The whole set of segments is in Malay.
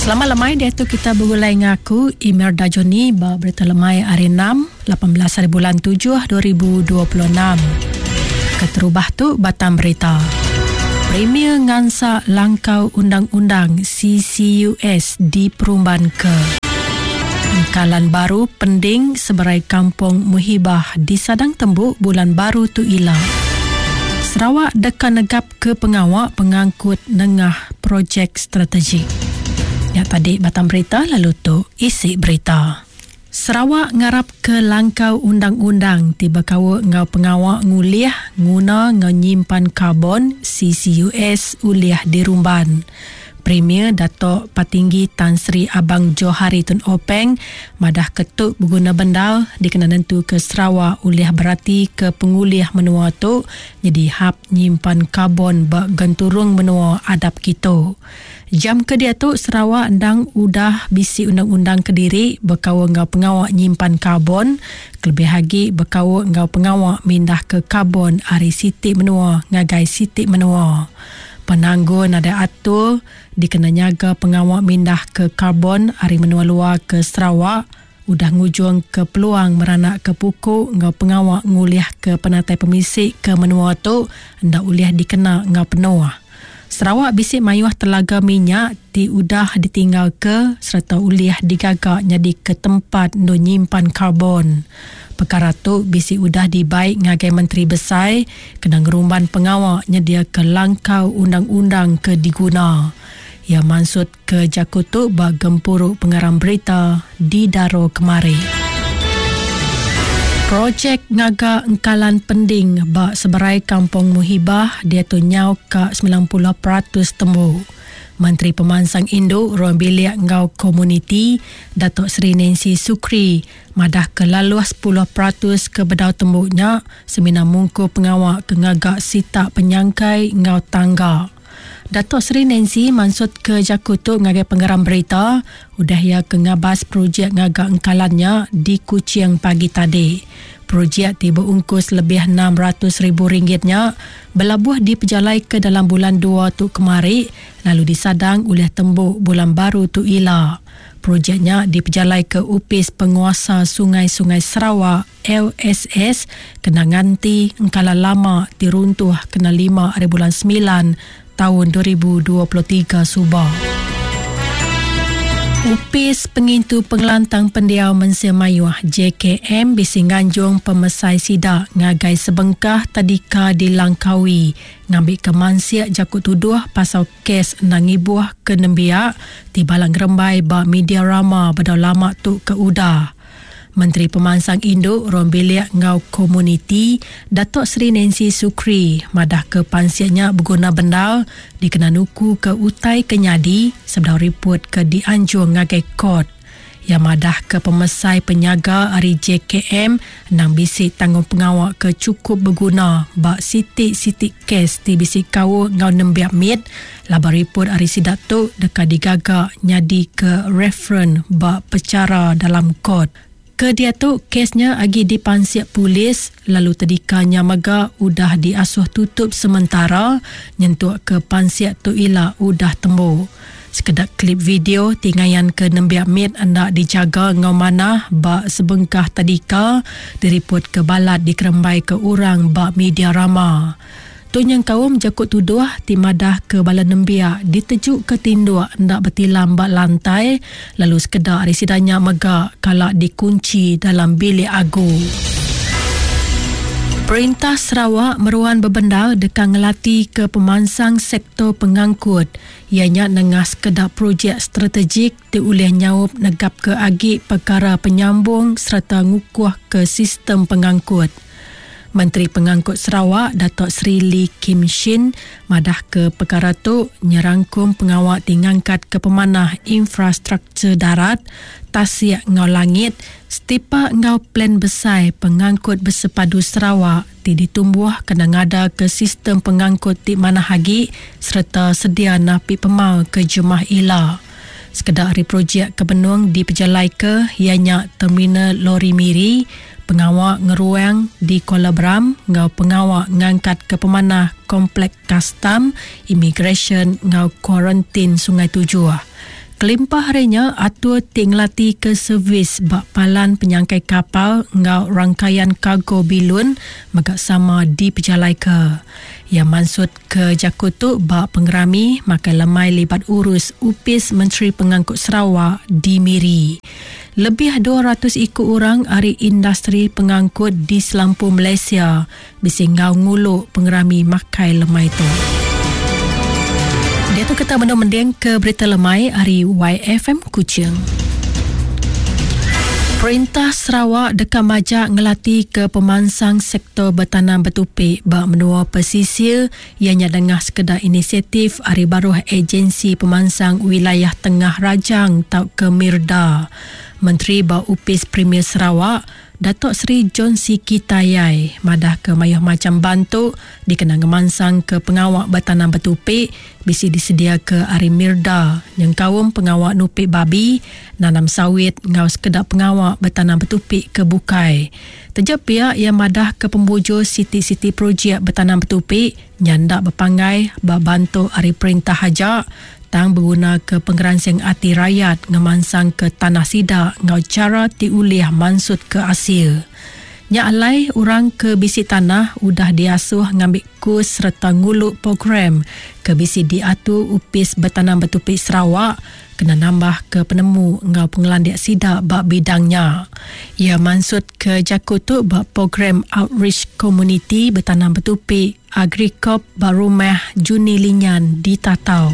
Selamat lemai dia tu kita bergulai ngaku Imelda Joni ba berita lemai hari 6 18 hari bulan 7 2026. Keterubah tu batam berita. Premier ngansa langkau undang-undang CCUS di Perumban ke. Engkalan baru pending sebarai kampung Muhibah di Sadang Tembuk bulan baru tu ila. Sarawak dekan negap ke pengawak pengangkut nengah projek strategik. Ya tadi batam berita lalu tu isi berita. Sarawak ngarap ke langkau undang-undang tiba kawa ngau pengawak nguliah guna ngau nyimpan karbon CCUS uliah di Rumban. Premier Datuk Patinggi Tan Sri Abang Johari Tun Openg madah ketuk berguna bendal dikena nentu ke Sarawak uliah berarti ke penguliah menua tu jadi hab nyimpan karbon bak genturung menua adap kita. Jam ke dia tu Sarawak ndang udah bisi undang-undang Kediri berkawa ngau pengawak nyimpan karbon kelebih lagi berkawa ngau pengawak mindah ke karbon ari siti menua ngagai siti menua. Penanggung ada atur dikena nyaga pengawak mindah ke karbon ari menua luar ke Sarawak udah ngujung ke peluang meranak ke pukul ngau pengawak nguliah ke penatai pemisik ke menua tu ndak uliah dikena ngau penua. Sarawak bisik mayuah telaga minyak di udah ditinggal ke serta uliah digagak jadi ke tempat ndo nyimpan karbon. Perkara tu bisik udah dibaik ngagai Menteri Besar kena ngerumban pengawak nyedia ke langkau undang-undang ke diguna. Ia maksud ke Jakutu bak gempuruk pengarang berita di Daro kemari. Projek ngaga engkalan pending bak sebarai kampung Muhibah dia tu nyau ke 90% tembuk. Menteri Pemansang Induk Ruang Bilik Ngau Komuniti Datuk Seri Nancy Sukri madah ke laluas 10% ke bedau tembuknya semina mungku pengawak ke ngagak sitak penyangkai ngau tangga. Datuk Seri Nancy maksud ke Jakutu ngagai pengeram berita udah ia ke ngabas projek ngagak engkalannya di Kuching pagi tadi. Projek tiba ungkus lebih RM600,000-nya berlabuh diperjalai ke dalam bulan 2 tu kemari lalu disadang oleh tembuk bulan baru tu ila. Projeknya diperjalai ke Upis Penguasa Sungai-Sungai Sarawak LSS kena nganti engkala lama diruntuh kena 5 hari bulan 9 tahun 2023 subah. Upis Pengintu Pengelantang Pendiau Mensia Mayuah JKM bisi nganjung pemesai sidak ngagai sebengkah tadika dilangkaui ngambil ke mansiak jakut tuduh pasal kes nangibuah ke nembiak tibalang rembai ba media rama badau lama tu ke udah. Menteri Pemansang Induk Ruang Bilik Ngau Komuniti Datuk Seri Nancy Sukri madah ke pansiatnya berguna bendal dikena nuku ke utai kenyadi sebelum report ke dianjung ngagai kod. Yang madah ke pemesai penyaga ari JKM nang bisik tanggung pengawak ke cukup berguna bak sitik-sitik kes di bisik kawa ngau nembiak mit laba report ari sidak tu dekat digagak nyadi ke referen bak pecara dalam kod. Ke dia tu kesnya agi dipansiak polis lalu tadikanya maga udah diasuh tutup sementara nyentuh ke pansiak tu ila udah tembuk. Sekedar klip video tingayan ke nembiak mit anda dijaga ngau mana bak sebengkah tadika diripot ke balat dikerembai ke orang bak media rama. Tunyang kaum jakut tuduh timadah ke bala nembiak ditejuk ke tinduk ndak bertilam bak lantai lalu sekedar residanya megak kalak dikunci dalam bilik agung. Perintah Sarawak meruan berbendal dekat ngelati ke pemansang sektor pengangkut. Ianya nengah sekedar projek strategik diulih nyaup negap ke agi perkara penyambung serta ngukuh ke sistem pengangkut. Menteri Pengangkut Sarawak Datuk Seri Lee Kim Shin madah ke perkara tu nyerangkum pengawak tingangkat ke pemanah infrastruktur darat Tasik Ngau Langit setipa ngau plan besar pengangkut bersepadu Sarawak ditumbuh kena ngada ke sistem pengangkut di mana hagi serta sedia napi pemau ke jemaah ila. Sekedar hari projek kebenung diperjalai ke ianya terminal lori miri pengawak ngeruang di Kuala Bram ngau pengawak ngangkat ke pemanah komplek custom immigration ngau kuarantin Sungai Tujuh. Kelimpah harinya atur tingglati ke servis bak palan penyangkai kapal ngau rangkaian kargo bilun magak sama di pejalai ke. Yang maksud ke Jakutu bak pengerami makai lemai libat urus upis Menteri Pengangkut Sarawak di Miri. Lebih 200 ikut orang dari industri pengangkut di Selampu Malaysia bisi ngau nguluk pengerami makai lemai tu. Dia tu kita mending ke berita lemai hari YFM Kuching. Perintah Sarawak dekat majak ngelatih ke pemansang sektor bertanam bertupik bak menua pesisir ianya dengah sekedar inisiatif hari baru agensi pemansang wilayah Tengah Rajang tau ke Mirda. Menteri Bak Upis Premier Sarawak Datuk Seri John Siki Tayai madah ke mayuh macam bantu dikenang ngemansang ke pengawak bertanam bertupik bisi disedia ke Ari Mirda yang kaum pengawak nupik babi nanam sawit ngau sekedar pengawak bertanam bertupik ke Bukai. Tejap pihak yang madah ke pembujur siti-siti projek bertanam bertupik nyandak berpangai bantu Ari Perintah Hajak tang berguna ke penggeransing hati rakyat ngemansang ke tanah sidak ngau cara diulih mansut ke Asia. Nya alai orang ke bisi tanah udah diasuh ngambil kurs serta nguluk program ke bisi diatur upis bertanam bertupik Sarawak kena nambah ke penemu ngau pengelandiak sidak bak bidangnya. Ia mansut ke Jakutu bak program outreach community bertanam bertupik Agricop Barumah Juni Linyan di Tatau.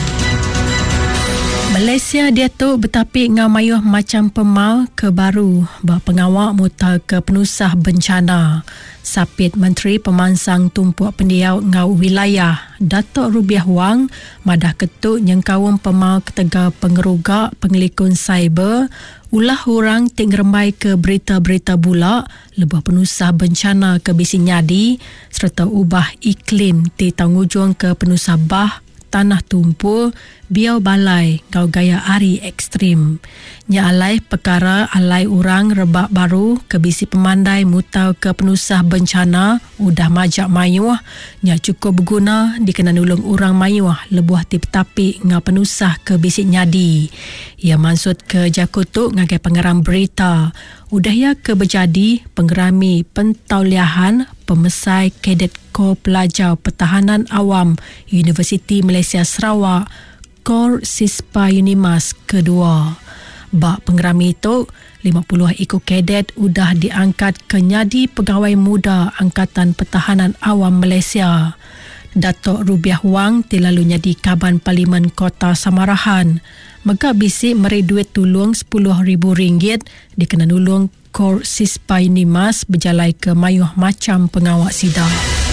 Malaysia dia tu bertapik ngau mayuh macam pemau ke baru bak pengawak muta ke penusah bencana. Sapit Menteri Pemansang Tumpuak Pendiau ngau wilayah Datuk Rubiah Wang madah ketuk yang kaum pemau ketega pengerugak pengelikun cyber ulah orang ting rembai ke berita-berita bulak lebah penusah bencana ke bisi nyadi serta ubah iklim ti tangujung ke penusah bah tanah tumpul biau balai kau gaya ari ekstrim. Nya alai perkara alai orang rebak baru ke bisi pemandai mutau ke penusah bencana udah majak mayuh nya cukup berguna dikena nulung orang mayuh lebuh tip tapi ngau penusah ke bisi nyadi. Ia maksud ke Jakutu ngagai pengeram berita udah ya ke berjadi penggerami pentauliahan pemesai kadet Kor Pelajar Pertahanan Awam Universiti Malaysia Sarawak Kor Sispa Unimas kedua. Bak penggerami itu 50 ikut kadet udah diangkat ke nyadi pegawai muda Angkatan Pertahanan Awam Malaysia. Datuk Rubiah Wang tilalu nyadi Kaban Parlimen Kota Samarahan. Maka bisi meri duit tulung RM10,000 dikena nulung Kor Sispa Unimas berjalai ke mayuh macam pengawak sidang.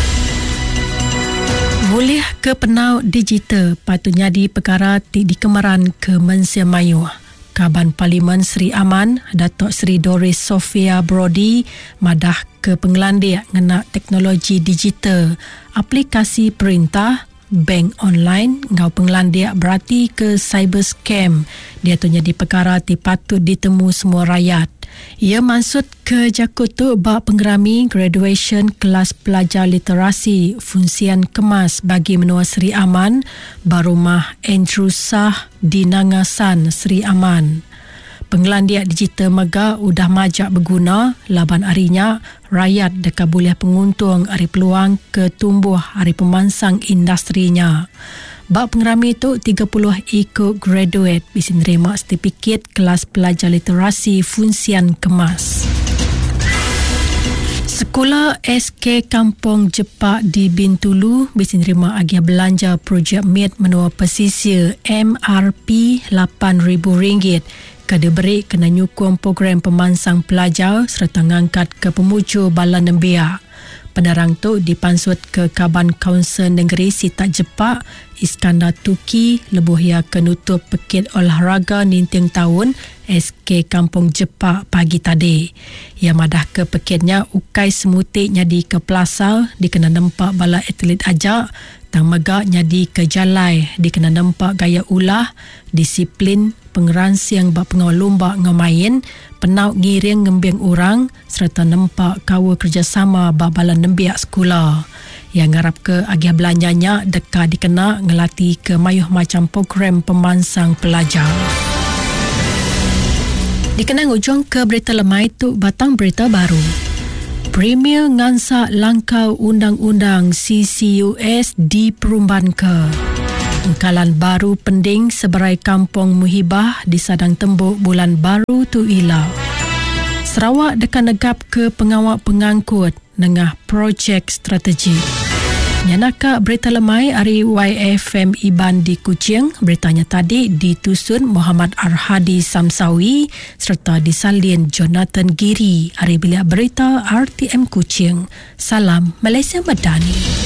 Mulih ke penau digital patutnya di perkara di kemaran ke Mensia Mayuh. Kaban Parlimen Seri Aman Datuk Seri Doris Sofia Brody madah ke pengelandik ngena teknologi digital aplikasi perintah bank online ngau pengelandik berarti ke cyber scam. Dia tu jadi perkara ti patut ditemu semua rakyat. Ia maksud ke Jakutu bak penggerami graduation kelas pelajar literasi fungsian kemas bagi menua Seri Aman Barumah Andrew Sah di Nangasan Seri Aman. Pengelandiak digital mega udah majak berguna laban arinya rakyat dekat boleh penguntung hari peluang ke tumbuh hari pemansang industrinya. Bak pengerami itu 30 ikut graduate bisa nerima sertifikat kelas pelajar literasi fungsian kemas. Sekolah SK Kampung Jepak di Bintulu bisa nerima agiah belanja projek MIT menua pesisir MRP RM8,000 kada beri kena nyukung program pemansang pelajar serta ngangkat ke pemujur bala nembia. Penerang tu dipansut ke Kaban Kaunsil Negeri Sitak Jepak Iskandar Tuki lebuh ia kenutup pekit olahraga ninting tahun SK Kampung Jepak pagi tadi. Ia madah ke pekitnya ukai semutik nyadi ke plaza dikena nampak bala atlet ajak tang megak nyadi ke jalai dikena nampak gaya ulah disiplin pengeransiang bak pengawal lomba ngamain penau ngiring ngembing orang serta nampak kawa kerjasama bak bala nembiak sekolah. yang ngarap ke agih belanjanya deka dikena ngelatih ke mayuh macam program pemansang pelajar. Dikenang ujung ke berita lemai tu batang berita baru. Premier ngansak langkau undang-undang CCUS di Perumban ke. Engkalan baru pending seberai kampung Muhibah di Sadang Tembuk bulan baru tu ilau. Sarawak dekat negap ke pengawak pengangkut nengah projek strategi. Nyanaka berita lemai hari YFM Iban di Kuching. Beritanya tadi ditusun Muhammad Arhadi Samsawi serta disalin Jonathan Giri. Hari bilik berita RTM Kuching. Salam Malaysia Madani.